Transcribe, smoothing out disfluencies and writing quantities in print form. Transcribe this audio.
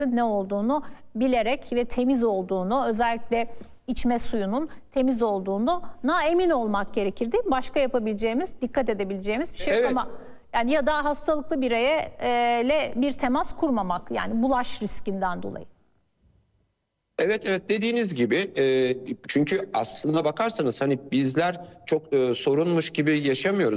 ne olduğunu bilerek ve temiz olduğunu, özellikle içme suyunun temiz olduğuna emin olmak gerekir değil mi? Başka yapabileceğimiz, dikkat edebileceğimiz bir şey yok ama yani ya da hastalıklı bireyle bir temas kurmamak, yani bulaş riskinden dolayı. Evet dediğiniz gibi, çünkü aslına bakarsanız hani bizler çok sorunmuş gibi yaşamıyoruz.